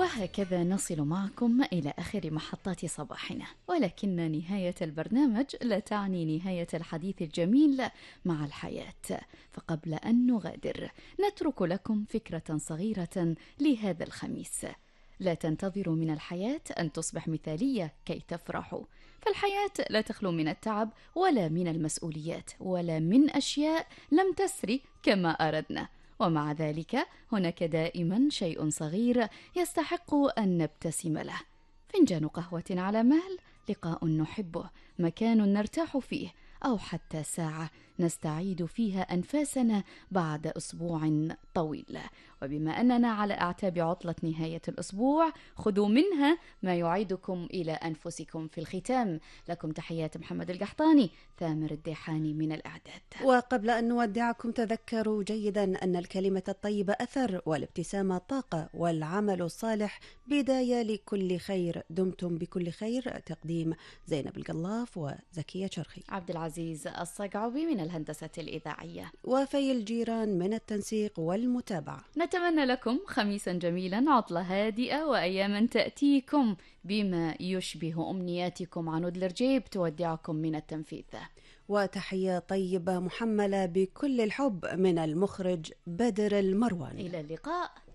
وهكذا نصل معكم إلى آخر محطات صباحنا، ولكن نهاية البرنامج لا تعني نهاية الحديث الجميل مع الحياة. فقبل أن نغادر نترك لكم فكرة صغيرة لهذا الخميس. لا تنتظروا من الحياة أن تصبح مثالية كي تفرحوا، فالحياة لا تخلو من التعب ولا من المسؤوليات ولا من أشياء لم تسري كما أردنا، ومع ذلك هناك دائما شيء صغير يستحق أن نبتسم له: فنجان قهوة على مهل، لقاء نحبه، مكان نرتاح فيه، أو حتى ساعة نستعيد فيها أنفاسنا بعد أسبوع طويل. وبما أننا على أعتاب عطلة نهاية الأسبوع، خذوا منها ما يعيدكم إلى أنفسكم في الختام. لكم تحيات محمد القحطاني، ثامر الديحاني من الإعداد. وقبل أن نودعكم تذكروا جيدا أن الكلمة الطيبة أثر، والابتسامة طاقة، والعمل الصالح بداية لكل خير. دمتم بكل خير. تقديم زينب القلاف وزكية شرخي، عبد العزيز الصقعبي من الهندسة الإذاعية، وفي الجيران من التنسيق والمتابعة. نتمنى لكم خميسا جميلا، عطلة هادئة، وأياما تأتيكم بما يشبه أمنياتكم. عنود الرجيب تودعكم من التنفيذ، وتحية طيبة محملة بكل الحب من المخرج بدر المروان. إلى اللقاء.